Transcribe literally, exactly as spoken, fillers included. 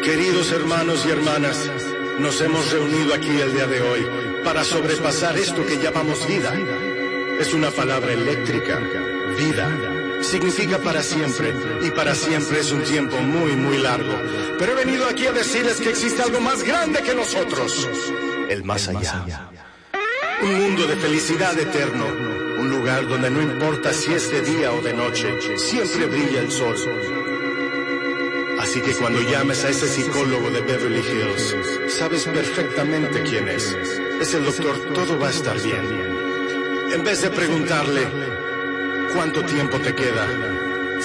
Queridos hermanos y hermanas, nos hemos reunido aquí el día de hoy para sobrepasar esto que llamamos vida. Es una palabra eléctrica, vida. Significa para siempre, y para siempre es un tiempo muy, muy largo. Pero he venido aquí a decirles que existe algo más grande que nosotros. El más allá. Un mundo de felicidad eterno. Un lugar donde no importa si es de día o de noche, siempre brilla el sol. Así que cuando llames a ese psicólogo de Beverly Hills, sabes perfectamente quién es. Es el doctor Todo va a estar bien. En vez de preguntarle, ¿cuánto tiempo te queda?,